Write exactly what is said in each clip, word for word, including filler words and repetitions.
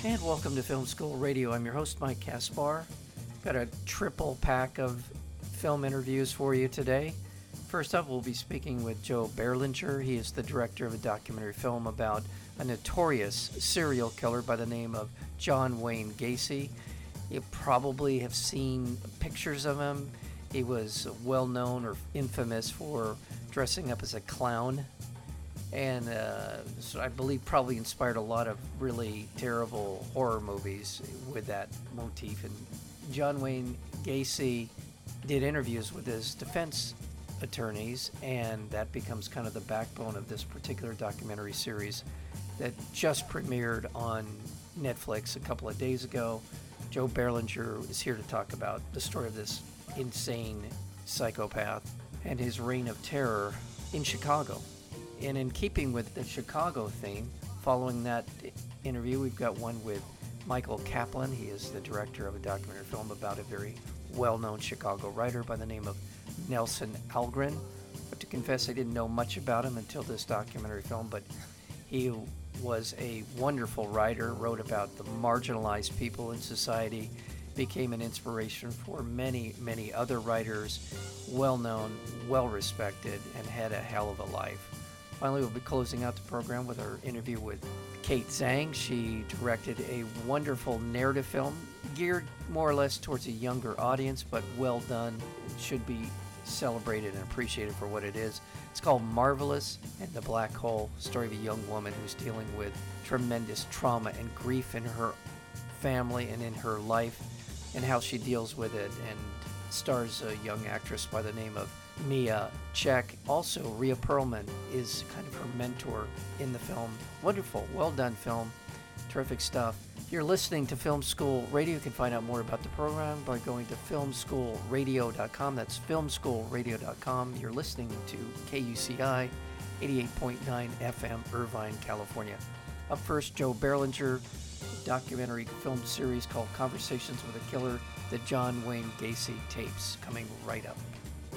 And welcome to Film School Radio. I'm your host, Mike Caspar. Got a triple pack of film interviews for you today. First up, we'll be speaking with Joe Berlinger. He is the director of a documentary film about a notorious serial killer by the name of John Wayne Gacy. You probably have seen pictures of him. He was well known or infamous for dressing up as a clown. And uh, so I believe probably inspired a lot of really terrible horror movies with that motif. And John Wayne Gacy did interviews with his defense attorneys, and that becomes kind of the backbone of this particular documentary series that just premiered on Netflix a couple of days ago. Joe Berlinger is here to talk about the story of this insane psychopath and his reign of terror in Chicago. And in keeping with the Chicago theme, following that interview, we've got one with Michael Kaplan. He is the director of a documentary film about a very well-known Chicago writer by the name of Nelson Algren. But to confess, I didn't know much about him until this documentary film, but he was a wonderful writer, wrote about the marginalized people in society, became an inspiration for many, many other writers, well-known, well-respected, and had a hell of a life. Finally, we'll be closing out the program with our interview with Kate Zhang. She directed a wonderful narrative film geared more or less towards a younger audience, but well done. It should be celebrated and appreciated for what it is. It's called Marvelous and the Black Hole, story of a young woman who's dealing with tremendous trauma and grief in her family and in her life, and how she deals with it, and stars a young actress by the name of Mia Check. Also, Rhea Perlman is kind of her mentor in the film. Wonderful, well done film, terrific stuff. You're listening to Film School Radio. You can find out more about the program by going to film school radio dot com. That's film school radio dot com. You're listening to K U C I eighty-eight point nine F M, Irvine, California. Up first, Joe Berlinger, a documentary film series called Conversations with a Killer, the John Wayne Gacy tapes, coming right up.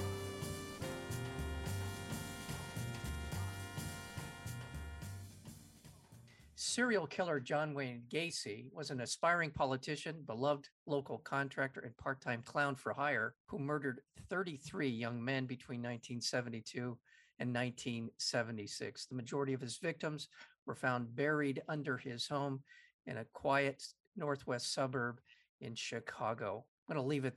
Serial killer John Wayne Gacy was an aspiring politician, beloved local contractor, and part-time clown for hire who murdered thirty-three young men between nineteen seventy-two and nineteen seventy-six. The majority of his victims were found buried under his home in a quiet northwest suburb in Chicago. I'm going to leave it